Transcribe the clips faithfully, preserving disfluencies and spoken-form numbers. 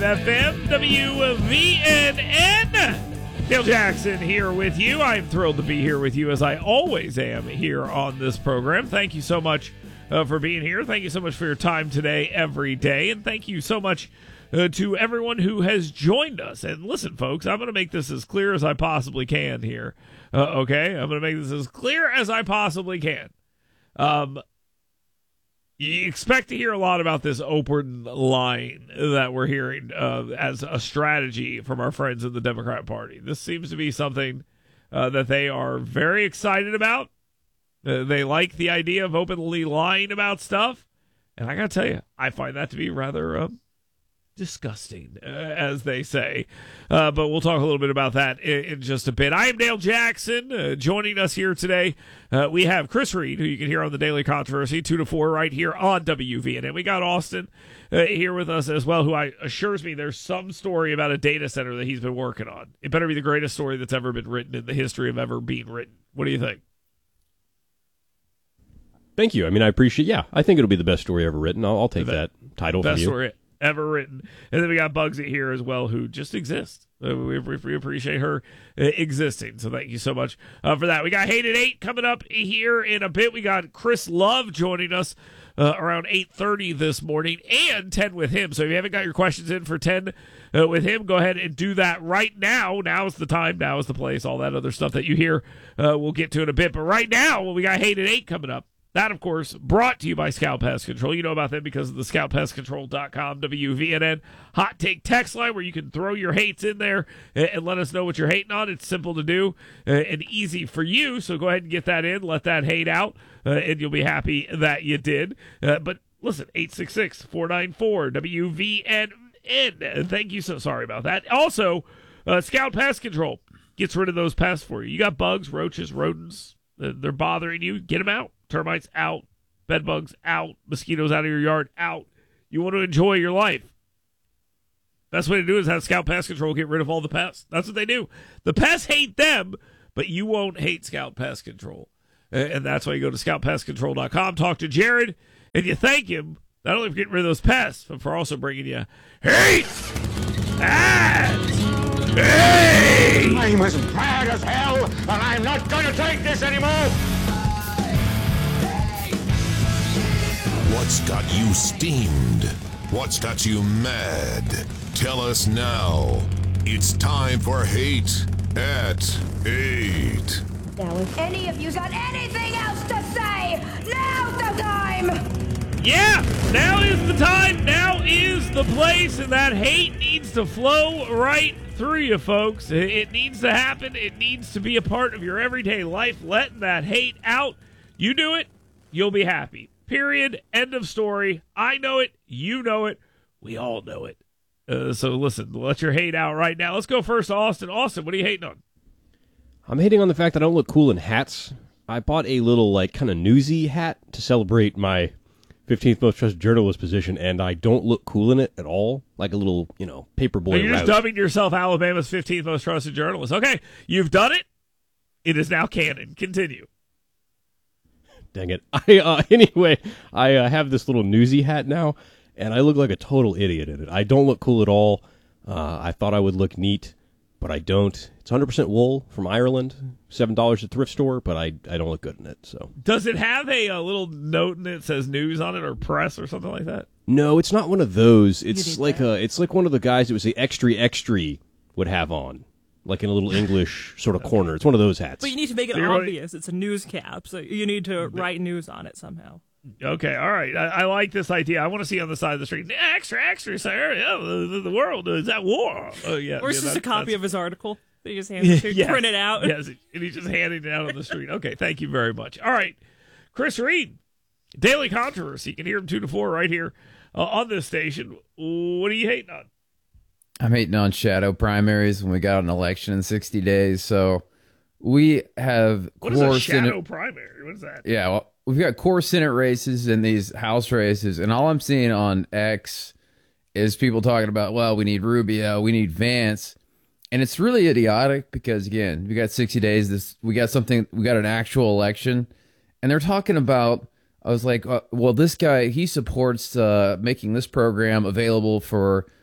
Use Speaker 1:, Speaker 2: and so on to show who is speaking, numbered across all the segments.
Speaker 1: F M, W V N N. Dale Jackson here with you. I'm thrilled to be here with you, as I always am here on this program. Thank you so much uh, for being here. Thank you so much for your time today, every day. And thank you so much uh, to everyone who has joined us. And listen, folks, I'm going to make this as clear as I possibly can here. Uh, okay? I'm going to make this as clear as I possibly can. Um... You expect to hear a lot about this open line that we're hearing uh, as a strategy from our friends in the Democrat Party. This seems to be something uh, that they are very excited about. Uh, they like the idea of openly lying about stuff. And I got to tell you, I find that to be rather uh, disgusting, uh, as they say. Uh, but we'll talk a little bit about that in, in just a bit. I am Dale Jackson. Uh, joining us here today, uh, we have Chris Reed, who you can hear on the Daily Controversy, two to four right here on W V N. And we got Austin uh, here with us as well, who I, assures me there's some story about a data center that he's been working on. It better be the greatest story that's ever been written in the history of ever being written. What do you think?
Speaker 2: Thank you. I mean, I appreciate, yeah, I think it'll be the best story ever written. I'll, I'll take the that title from you.
Speaker 1: Best story ever written. And then we got Bugsy here as well, who just exists. Uh, we, we appreciate her uh, existing. So thank you so much uh, for that. We got Hate at eight coming up here in a bit. We got Chris Love joining us uh, around eight thirty this morning, and ten with him. So if you haven't got your questions in for ten uh, with him, go ahead and do that right now. Now is the time. Now is the place. All that other stuff that you hear uh, we'll get to in a bit. But right now, well, we got Hate at eight coming up. That, of course, brought to you by Scout Pest Control. You know about them because of the scout pest control dot com W V N N hot take text line, where you can throw your hates in there and, and let us know what you're hating on. It's simple to do uh, and easy for you. So go ahead and get that in. Let that hate out, uh, and you'll be happy that you did. Uh, but listen, eight six six, four nine four, W V N N. Thank you. So sorry about that. Also, uh, Scout Pest Control gets rid of those pests for you. You got bugs, roaches, rodents. Uh, they're bothering you. Get them out. Termites out, bed bugs out, mosquitoes out of your yard out. You want to enjoy your life. Best way to do it is have Scout Pest Control get rid of all the pests. That's what they do. The pests hate them, but you won't hate Scout Pest Control. And that's why you go to scout pest control dot com, talk to Jared, and you thank him, not only for getting rid of those pests, but for also bringing you hate ads. Hey!
Speaker 3: I'm as mad as hell, and I'm not going to take this anymore.
Speaker 4: What's got you steamed? What's got you mad? Tell us now. It's time for Hate at eight.
Speaker 5: Now, if any of you got anything else to say, now's the time!
Speaker 1: Yeah, now is the time, now is the place, and that hate needs to flow right through you, folks. It needs to happen. It needs to be a part of your everyday life. Let that hate out. You do it, you'll be happy. Period. End of story. I know it. You know it. We all know it. Uh, so listen, let your hate out right now. Let's go first to Austin. Austin, what are you hating on?
Speaker 2: I'm hating on the fact that I don't look cool in hats. I bought a little, like, kind of newsy hat to celebrate my fifteenth most trusted journalist position, and I don't look cool in it at all. Like a little, you know, paperboy.
Speaker 1: So you're just
Speaker 2: route.
Speaker 1: dubbing yourself Alabama's fifteenth most trusted journalist. Okay, you've done it. It is now canon. Continue.
Speaker 2: Dang it. I uh, Anyway, I uh, have this little newsy hat now, and I look like a total idiot in it. I don't look cool at all. Uh, I thought I would look neat, but I don't. It's one hundred percent wool from Ireland, seven dollars at thrift store, but I, I don't look good in it. So,
Speaker 1: does it have a, a little note in it that says news on it or press or something like that?
Speaker 2: No, it's not one of those. It's like a, it's like one of the guys that was the extra extra would have on. Like in a little English sort of corner. It's one of those hats.
Speaker 6: But you need to make it
Speaker 1: so
Speaker 6: obvious. It's a news cap, so you need to write news on it somehow.
Speaker 1: Okay, all right. I, I like this idea. I want to see on the side of the street, extra, extra, sir. Yeah, the, the world is at war. Oh, yeah.
Speaker 6: Or it's
Speaker 1: yeah,
Speaker 6: just
Speaker 1: that,
Speaker 6: a copy
Speaker 1: that's...
Speaker 6: of his article that he just hands to
Speaker 1: yes,
Speaker 6: print it out.
Speaker 1: Yes, and he's just handing it out on the street. Okay, thank you very much. All right, Chris Reed, Daily Controversy. You can hear him two to four right here uh, on this station. What are you hating on?
Speaker 7: I'm hating on shadow primaries when we got an election in sixty days. So we have
Speaker 1: what
Speaker 7: core
Speaker 1: is a shadow
Speaker 7: Senate,
Speaker 1: primary? What is that?
Speaker 7: Yeah, well, we've got core Senate races and these House races, and all I'm seeing on X is people talking about, well, we need Rubio, we need Vance, and it's really idiotic because again, we got sixty days. This we got something, we got an actual election, and they're talking about. I was like, uh, well, this guy he supports uh, making this program available for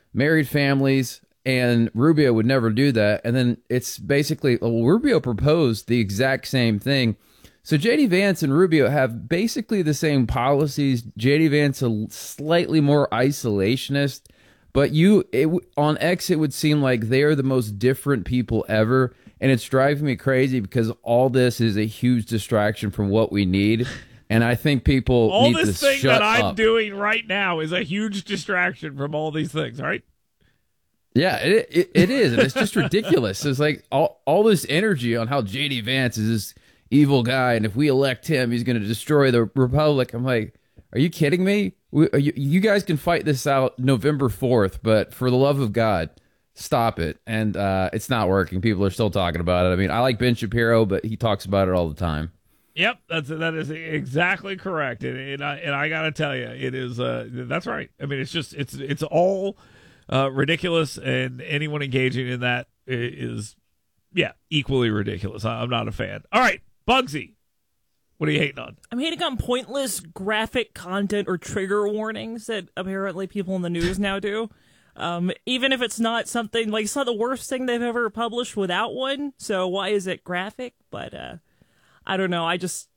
Speaker 7: married families, and Rubio would never do that. And then it's basically, well, Rubio proposed the exact same thing. So J D Vance and Rubio have basically the same policies. J D Vance a slightly more isolationist, but you it, on X it would seem like they're the most different people ever, and it's driving me crazy because all this is a huge distraction from what we need. And I think people
Speaker 1: all
Speaker 7: need
Speaker 1: this
Speaker 7: to
Speaker 1: thing
Speaker 7: shut
Speaker 1: that I'm
Speaker 7: up.
Speaker 1: doing right now is a huge distraction from all these things, right?
Speaker 7: Yeah, it, it it is, and it's just ridiculous. It's like all all this energy on how J D Vance is this evil guy, and if we elect him, he's going to destroy the Republic. I'm like, are you kidding me? We, are you, you guys can fight this out November fourth, but for the love of God, stop it. And uh, it's not working. People are still talking about it. I mean, I like Ben Shapiro, but he talks about it all the time.
Speaker 1: Yep, that's that is exactly correct, and, and I and I gotta tell you, it is. Uh, that's right. I mean, it's just it's it's all uh, ridiculous, and anyone engaging in that is, yeah, equally ridiculous. I'm not a fan. All right, Bugsy, what are you hating on?
Speaker 6: I'm hating on pointless graphic content or trigger warnings that apparently people in the news now do. Um, even if it's not something like it's not the worst thing they've ever published without one. So why is it graphic? But uh, I don't know. I just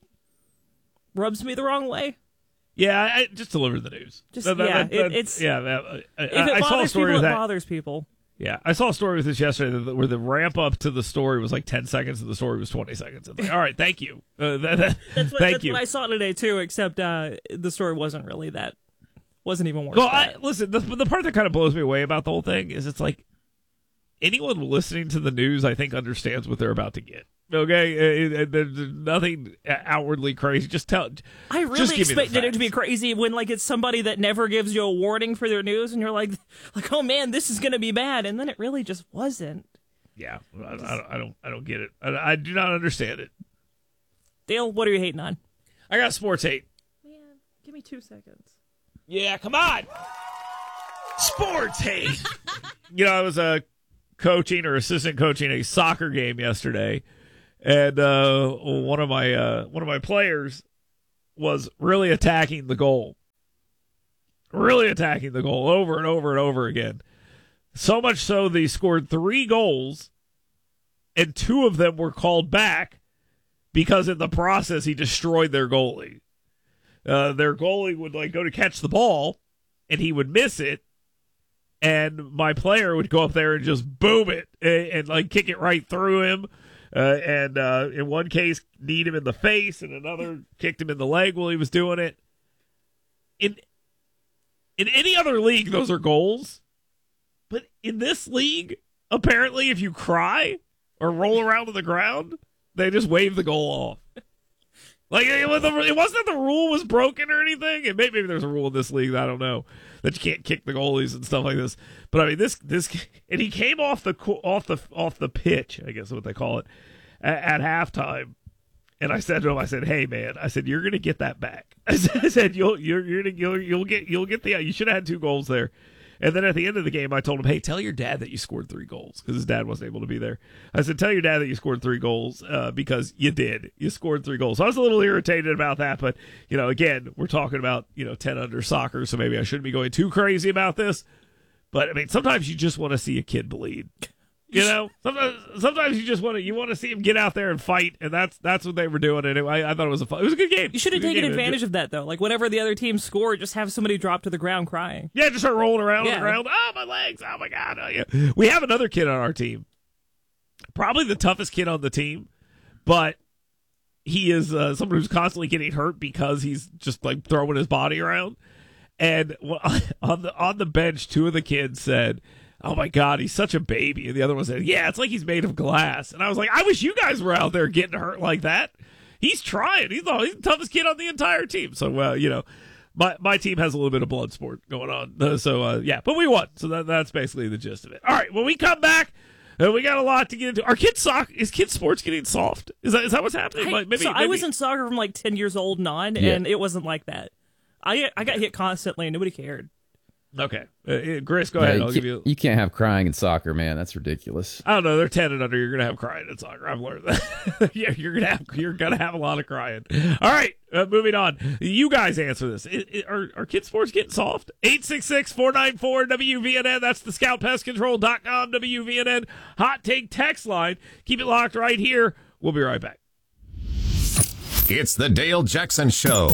Speaker 6: rubs me the wrong way.
Speaker 1: Yeah, I, just deliver the news.
Speaker 6: Just
Speaker 1: That- that-
Speaker 6: yeah,
Speaker 1: that-
Speaker 6: it,
Speaker 1: that-
Speaker 6: it's
Speaker 1: yeah. That, I,
Speaker 6: if it
Speaker 1: I saw a
Speaker 6: bothers
Speaker 1: story
Speaker 6: people,
Speaker 1: with
Speaker 6: it
Speaker 1: that.
Speaker 6: bothers people.
Speaker 1: Yeah, I saw a story with this yesterday that- where the ramp up to the story was like ten seconds, and the story was twenty seconds. It's like, all right, thank you. Uh, that, that,
Speaker 6: That's what,
Speaker 1: thank
Speaker 6: that's
Speaker 1: you.
Speaker 6: what I saw today too. Except uh, the story wasn't really that. Wasn't even worth
Speaker 1: Well,
Speaker 6: that.
Speaker 1: I, listen, the, the part that kind of blows me away about the whole thing is it's like anyone listening to the news, I think, understands what they're about to get. Okay, It- it- there's nothing outwardly crazy. Just tell.
Speaker 6: I
Speaker 1: just
Speaker 6: really
Speaker 1: give me the
Speaker 6: expected it to be
Speaker 1: facts.
Speaker 6: crazy when like it's somebody that never gives you a warning for their news, and you're like, like, oh man, this is gonna be bad, and then it really just wasn't.
Speaker 1: Yeah, I, I, don't, I don't. I don't get it. I, I do not understand it.
Speaker 6: Dale, what are you hating on?
Speaker 1: I got sports hate.
Speaker 6: Man, give me two seconds.
Speaker 1: Yeah, come on. Sports hate. You know, I was uh, coaching or assistant coaching a soccer game yesterday, and uh, one of my uh, one of my players was really attacking the goal, really attacking the goal over and over and over again. So much so they scored three goals, and two of them were called back because in the process he destroyed their goalie. Uh, their goalie would like go to catch the ball, and he would miss it, and my player would go up there and just boom it and, and like kick it right through him. Uh, and uh, in one case, kneed him in the face, and another kicked him in the leg while he was doing it. In in any other league, those are goals, but in this league, apparently, if you cry or roll around on the ground, they just wave the goal off. Like, it, was the, it wasn't that the rule was broken or anything. And maybe, maybe there's a rule in this league that I don't know, that you can't kick the goalies and stuff like this. But I mean, this this and he came off the off the off the pitch, I guess is what they call it, at, at halftime. And I said to him, I said, "Hey man, I said you're gonna get that back." I said, I said you'll you're you're gonna you'll, you'll get you'll get the you should have had two goals there. And then at the end of the game, I told him, "Hey, tell your dad that you scored three goals," because his dad wasn't able to be there. I said, "Tell your dad that you scored three goals uh, because you did. You scored three goals." So I was a little irritated about that, but you know, again, we're talking about you know ten under soccer, so maybe I shouldn't be going too crazy about this. But I mean, sometimes you just want to see a kid bleed. You know, sometimes sometimes you just want to you want to see him get out there and fight, and that's that's what they were doing. And it, I, I thought it was a fun, it was a good game.
Speaker 6: You should have
Speaker 1: It was a good
Speaker 6: taken
Speaker 1: game.
Speaker 6: advantage of that though. Like whenever the other team scored, just have somebody drop to the ground crying.
Speaker 1: Yeah, just start rolling around
Speaker 6: Yeah.
Speaker 1: on the ground. Oh, my legs. Oh, my God. Oh, yeah. We have another kid on our team. Probably the toughest kid on the team, but he is uh, someone who's constantly getting hurt because he's just like throwing his body around. And on the on the bench, two of the kids said, "Oh, my God, he's such a baby." And the other one said, "Yeah, it's like he's made of glass." And I was like, I wish you guys were out there getting hurt like that. He's trying. He's the, he's the toughest kid on the entire team. So, uh, you know. My my team has a little bit of blood sport going on, uh, so uh, yeah, but we won, so that, that's basically the gist of it. All right, when we come back, uh, we got a lot to get into. Are kids soccer? Is kids sports getting soft? Is that is that what's happening?
Speaker 6: I,
Speaker 1: Like, maybe,
Speaker 6: so I
Speaker 1: maybe-
Speaker 6: was in soccer from like ten years old and on,
Speaker 2: Yeah.
Speaker 6: and it wasn't like that. I I got hit constantly, and nobody cared.
Speaker 1: Okay. Uh, Chris, go
Speaker 7: Yeah,
Speaker 1: ahead.
Speaker 7: you,
Speaker 1: I'll
Speaker 7: can't,
Speaker 1: give you.
Speaker 7: you can't have crying in soccer, man. That's ridiculous.
Speaker 1: I don't know. They're ten and under. You're gonna have crying in soccer. I've learned that. Yeah, you're gonna have you're gonna have a lot of crying. All right, uh, moving on. You guys answer this. It, it, are are kids sports getting soft? eight six six, four nine four, W V N N. That's the scout pest control dot com W V N N hot take text line. Keep it locked right here. We'll be right back.
Speaker 4: It's the Dale Jackson Show.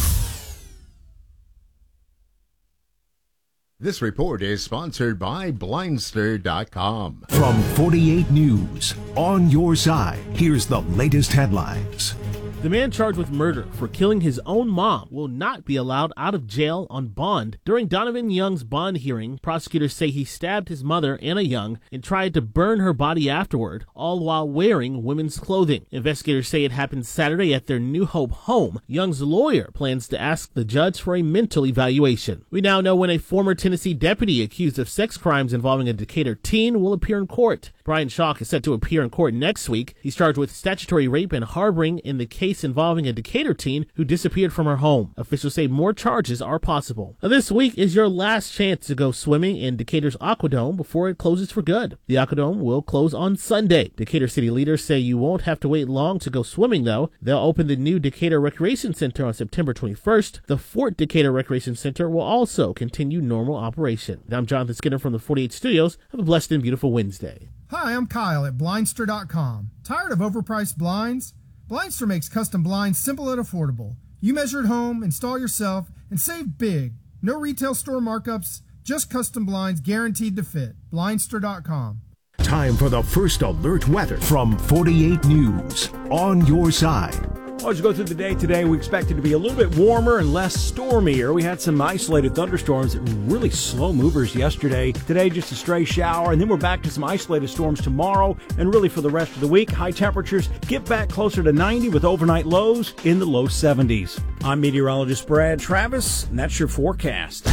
Speaker 8: This report is sponsored by Blindster dot com.
Speaker 9: From forty-eight News, on your side, here's the latest headlines.
Speaker 10: The man charged with murder for killing his own mom will not be allowed out of jail on bond. During Donovan Young's bond hearing, prosecutors say he stabbed his mother, Anna Young, and tried to burn her body afterward, all while wearing women's clothing. Investigators say it happened Saturday at their New Hope home. Young's lawyer plans to ask the judge for a mental evaluation. We now know when a former Tennessee deputy accused of sex crimes involving a Decatur teen will appear in court. Brian Schalk is set to appear in court next week. He's charged with statutory rape and harboring in the case involving a Decatur teen who disappeared from her home. Officials say more charges are possible. Now, this week is your last chance to go swimming in Decatur's Aquadome before it closes for good. The Aquadome will close on Sunday. Decatur city leaders say you won't have to wait long to go swimming, though. They'll open the new Decatur Recreation Center on September twenty-first. The Fort Decatur Recreation Center will also continue normal operation. And I'm Jonathan Skinner from the forty-eight Studios. Have a blessed and beautiful Wednesday.
Speaker 11: Hi, I'm Kyle at Blindster dot com. Tired of overpriced blinds? Blindster makes custom blinds simple and affordable. You measure at home, install yourself, and save big. No retail store markups, just custom blinds guaranteed to fit. Blindster dot com.
Speaker 9: Time for the first alert weather from forty-eight News, on your side.
Speaker 12: Well, as we go through the day today, we expect it to be a little bit warmer and less stormier. We had some isolated thunderstorms, really slow movers yesterday. Today, just a stray shower, and then we're back to some isolated storms tomorrow, and really for the rest of the week. High temperatures get back closer to ninety with overnight lows in the low seventies. I'm meteorologist Brad Travis, and that's your forecast.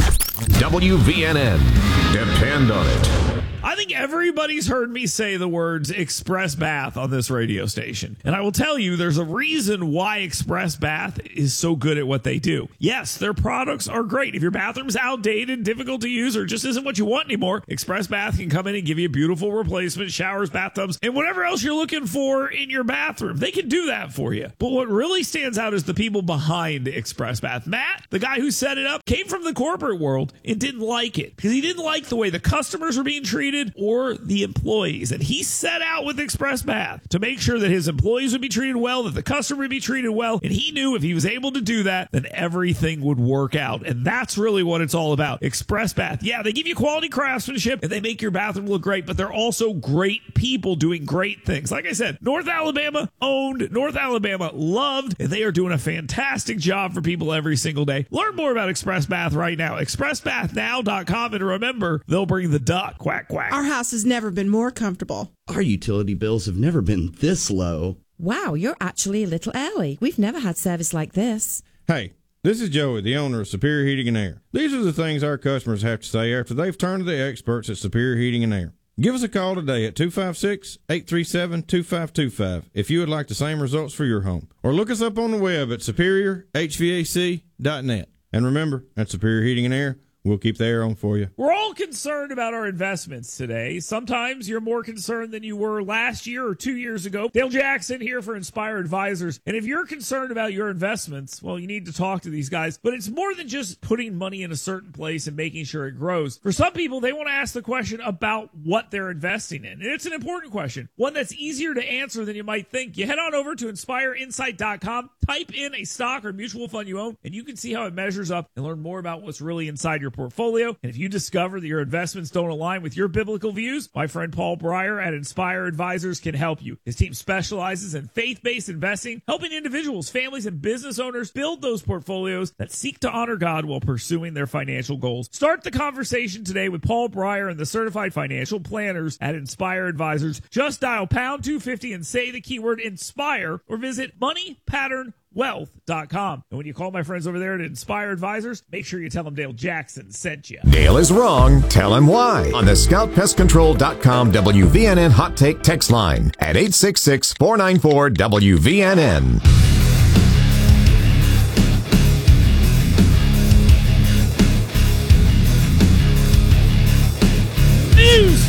Speaker 4: W V N N. Depend on it.
Speaker 1: I think everybody's heard me say the words Express Bath on this radio station. And I will tell you, there's a reason why Express Bath is so good at what they do. Yes, their products are great. If your bathroom's outdated, difficult to use, or just isn't what you want anymore, Express Bath can come in and give you a beautiful replacement, showers, bathtubs, and whatever else you're looking for in your bathroom. They can do that for you. But what really stands out is the people behind Express Bath. Matt, the guy who set it up, came from the corporate world and didn't like it because he didn't like the way the customers were being treated or the employees. And he set out with Express Bath to make sure that his employees would be treated well, that the customer would be treated well. And he knew if he was able to do that, then everything would work out. And that's really what it's all about. Express Bath. Yeah, they give you quality craftsmanship and they make your bathroom look great, but they're also great people doing great things. Like I said, North Alabama owned, North Alabama loved, and they are doing a fantastic job for people every single day. Learn more about Express Bath right now. express bath now dot com. And remember, they'll bring the duck. Quack, quack.
Speaker 13: Our house has never been more comfortable.
Speaker 14: Our utility bills have never been this low.
Speaker 15: Wow, you're actually a little early. We've never had service like this.
Speaker 16: Hey, this is Joey, the owner of Superior Heating and Air. These are the things our customers have to say after they've turned to the experts at Superior Heating and Air. Give us a call today at two five six, eight three seven, two five two five if you would like the same results for your home. Or look us up on the web at superior h v a c dot net. And remember, at Superior Heating and Air, we'll keep the air on for you.
Speaker 1: We're all concerned about our investments today. Sometimes you're more concerned than you were last year or two years ago. Dale Jackson here for Inspire Advisors. And if you're concerned about your investments, well, you need to talk to these guys. But it's more than just putting money in a certain place and making sure it grows. For some people, they want to ask the question about what they're investing in. And it's an important question, one that's easier to answer than you might think. You head on over to inspire insight dot com, type in a stock or mutual fund you own, and you can see how it measures up and learn more about what's really inside your portfolio. And if you discover that your investments don't align with your biblical views, my friend Paul Breyer at Inspire Advisors can help you. His team specializes in faith-based investing, helping individuals, families, and business owners build those portfolios that seek to honor God while pursuing their financial goals. Start the conversation today with Paul Breyer and the certified financial planners at Inspire Advisors. Just dial pound two fifty and say the keyword INSPIRE or visit money pattern wealth dot com. And when you call my friends over there at Inspire Advisors, make sure you tell them Dale Jackson sent you.
Speaker 4: Dale is wrong. Tell him why. On the scout pest control dot com W V N N Hot Take text line at eight six six, four nine four, W V N N.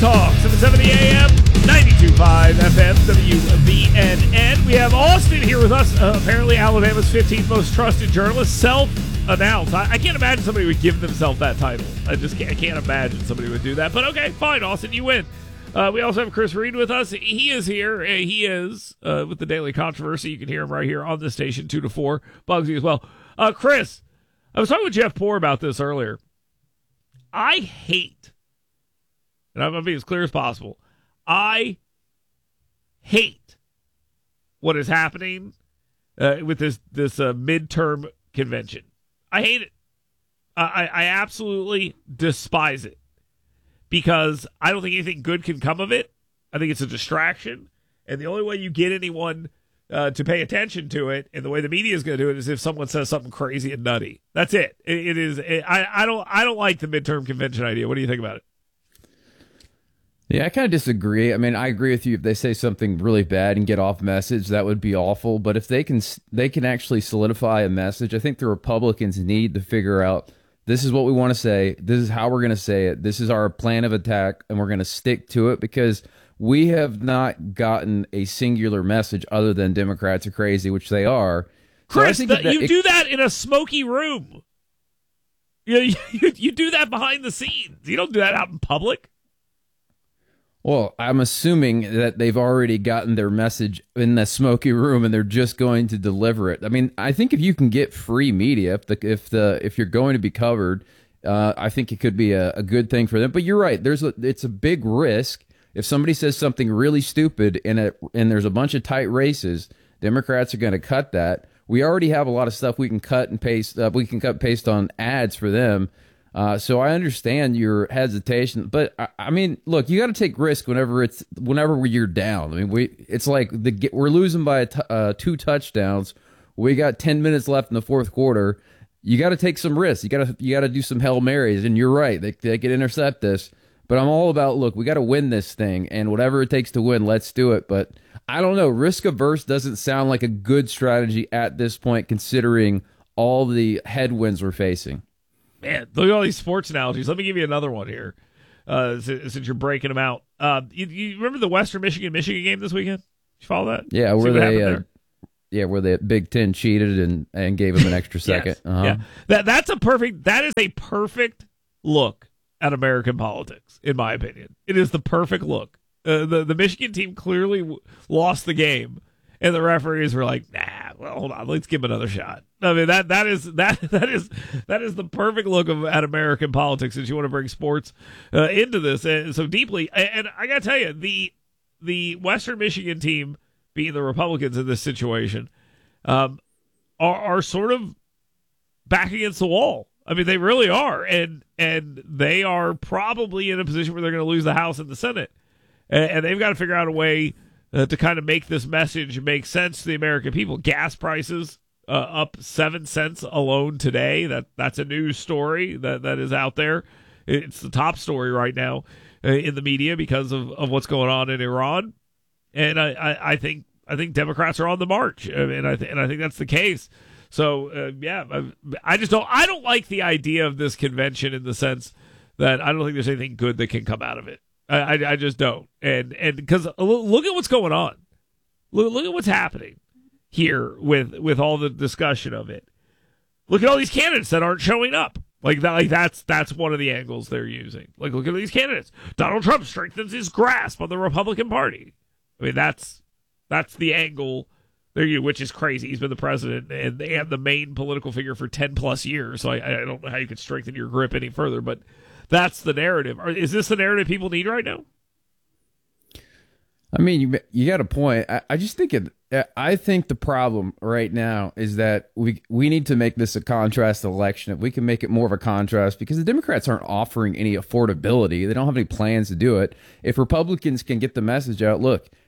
Speaker 1: Talk, seven seventy A M, ninety-two point five F M, W V N N. We have Austin here with us, uh, apparently Alabama's fifteenth most trusted journalist, self-announced. I, I can't imagine somebody would give themselves that title. I just can't, I can't imagine somebody would do that. But okay, fine, Austin, you win. Uh, we also have Chris Reed with us. He is here. Uh, he is uh, with the Daily Controversy. You can hear him right here on this station, two to four. Bugsy as well. Uh, Chris, I was talking with Jeff Poor about this earlier. I hate, and I'm going to be as clear as possible, I hate what is happening uh, with this this uh, midterm convention. I hate it. I, I absolutely despise it because I don't think anything good can come of it. I think it's a distraction, and the only way you get anyone uh, to pay attention to it, and the way the media is going to do it, is if someone says something crazy and nutty. That's it. It, it is. It, I, I don't. I don't like the midterm convention idea. What do you think about it?
Speaker 7: Yeah, I kind of disagree. I mean, I agree with you. If they say something really bad and get off message, that would be awful. But if they can, they can actually solidify a message. I think the Republicans need to figure out, this is what we want to say. This is how we're going to say it. This is our plan of attack, and we're going to stick to it because we have not gotten a singular message other than Democrats are crazy, which they are.
Speaker 1: Chris,
Speaker 7: so
Speaker 1: the,
Speaker 7: that,
Speaker 1: you
Speaker 7: it,
Speaker 1: do that in a smoky room. You, you you do that behind the scenes. You don't do that out in public.
Speaker 7: Well, I'm assuming that they've already gotten their message in the smoky room and they're just going to deliver it. I mean, I think if you can get free media, if the if the if you're going to be covered, uh, I think it could be a, a good thing for them. But you're right. There's a, it's a big risk if somebody says something really stupid and it and there's a bunch of tight races. Democrats are going to cut that. We already have a lot of stuff we can cut and paste. Uh, we can cut and paste on ads for them. Uh, so I understand your hesitation, but I, I mean, look, you got to take risk whenever it's whenever you're down. I mean, we it's like the we're losing by a t- uh, two touchdowns. We got ten minutes left in the fourth quarter. You got to take some risks. You got to you got to do some Hail Marys, and you're right. They they could intercept this, but I'm all about look. We got to win this thing, and whatever it takes to win, let's do it. But I don't know. Risk averse doesn't sound like a good strategy at this point, considering all the headwinds we're facing.
Speaker 1: Man, look at all these sports analogies. Let me give you another one here, uh, since, since you're breaking them out. Uh, you, you remember the Western Michigan Michigan game this weekend? Did you follow that?
Speaker 7: Yeah,
Speaker 1: See
Speaker 7: where they, uh,
Speaker 1: there?
Speaker 7: yeah, where the Big Ten cheated and, and gave them an extra second.
Speaker 1: yes.
Speaker 7: Uh-huh.
Speaker 1: Yeah, that that's a perfect. That is a perfect look at American politics, in my opinion. It is the perfect look. Uh, the the Michigan team clearly w- lost the game. And the referees were like, nah, well, hold on, let's give him another shot. I mean, that that is that that is that is the perfect look of at American politics, since you want to bring sports uh, into this uh, so deeply. And, and I got to tell you, the the Western Michigan team, being the Republicans in this situation, um, are are sort of back against the wall. I mean, they really are, and and they are probably in a position where they're going to lose the House and the Senate, and, and they've got to figure out a way Uh, to kind of make this message make sense to the American people. Gas prices uh, up seven cents alone today. That that's a news story that, that is out there. It's the top story right now uh, in the media because of, of what's going on in Iran. And I, I, I think I think Democrats are on the march, and I th- and I think that's the case. So uh, yeah, I, I just don't I don't like the idea of this convention in the sense that I don't think there's anything good that can come out of it. I, I just don't, and and because look at what's going on, look look at what's happening here with with all the discussion of it. Look at all these candidates that aren't showing up. Like that, like that's that's one of the angles they're using. Like look at these candidates. Donald Trump strengthens his grasp on the Republican Party. I mean that's that's the angle there, you which is crazy. He's been the president and and the main political figure for ten plus years. So I, I don't know how you could strengthen your grip any further, but. That's the narrative. Is this the narrative people need right now?
Speaker 7: I mean, you you got a point. I, I just think it. I think the problem right now is that we we need to make this a contrast election. If we can make it more of a contrast, because the Democrats aren't offering any affordability, they don't have any plans to do it. If Republicans can get the message out, look,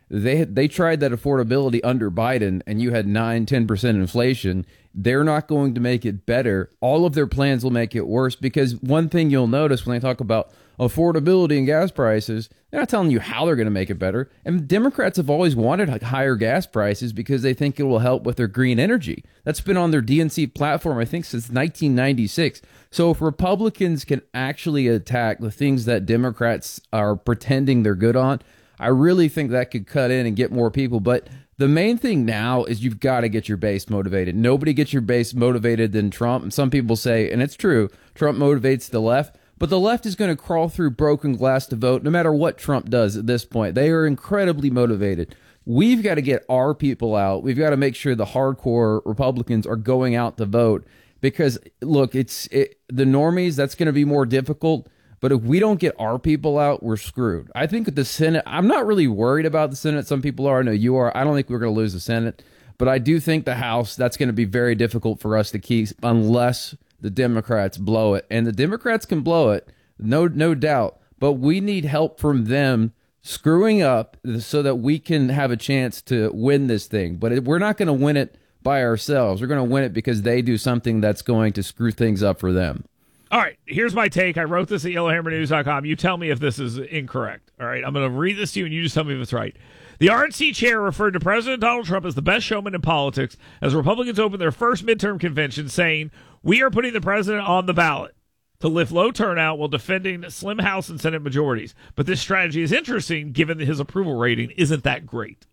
Speaker 7: They they tried that affordability under Biden, and you had nine, ten percent inflation. They're not going to make it better. All of their plans will make it worse, because one thing you'll notice when they talk about affordability and gas prices, they're not telling you how they're going to make it better. And Democrats have always wanted like higher gas prices because they think it will help with their green energy. That's been on their D N C platform, I think, since nineteen ninety-six. So if Republicans can actually attack the things that Democrats are pretending they're good on, I really think that could cut in and get more people. But the main thing now is you've got to get your base motivated. Nobody gets your base motivated than Trump. And some people say, and it's true, Trump motivates the left. But the left is going to crawl through broken glass to vote no matter what Trump does at this point. They are incredibly motivated. We've got to get our people out. We've got to make sure the hardcore Republicans are going out to vote. Because, look, it's it, the normies, that's going to be more difficult. But if we don't get our people out, we're screwed. I think the Senate, I'm not really worried about the Senate. Some people are. I know you are. I don't think we're going to lose the Senate. But I do think the House, that's going to be very difficult for us to keep unless the Democrats blow it. And the Democrats can blow it, no no doubt. But we need help from them screwing up so that we can have a chance to win this thing. But it, we're not going to win it by ourselves. We're going to win it because they do something that's going to screw things up for them.
Speaker 1: All right, here's my take. I wrote this at yellow hammer news dot com. You tell me if this is incorrect. All right, I'm going to read this to you, and you just tell me if it's right. The R N C chair referred to President Donald Trump as the best showman in politics as Republicans opened their first midterm convention, saying, "We are putting the president on the ballot to lift low turnout while defending slim House and Senate majorities. But this strategy is interesting given that his approval rating isn't that great."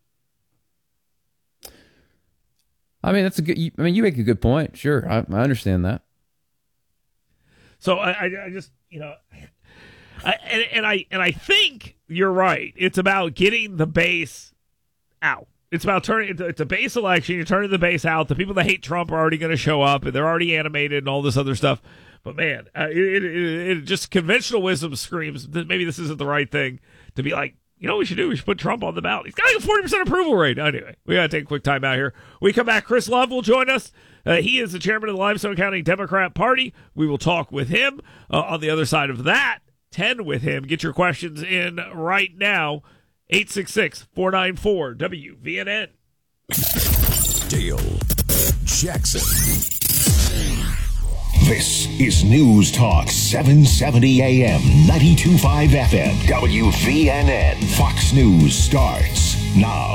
Speaker 7: I mean, that's a good. I mean, you make a good point. Sure, I, I understand that.
Speaker 1: So I, I, I just, you know, I, and, and I and I think you're right. It's about getting the base out. It's about turning. It's a base election. You're turning the base out. The people that hate Trump are already going to show up, and they're already animated and all this other stuff. But man, uh, it, it, it just conventional wisdom screams that maybe this isn't the right thing to be like. You know what we should do? We should put Trump on the ballot. He's got like a forty percent approval rate. Anyway, we got to take a quick time out here. When we come back, Chris Love will join us. Uh, he is the chairman of the Limestone County Democrat Party. We will talk with him uh, on the other side of that. ten with him. Get your questions in right now. eight six six, four nine four, W V N N.
Speaker 4: Dale Jackson.
Speaker 9: This is News Talk seven seventy A M, ninety-two point five F M, W V N N. Fox News starts now.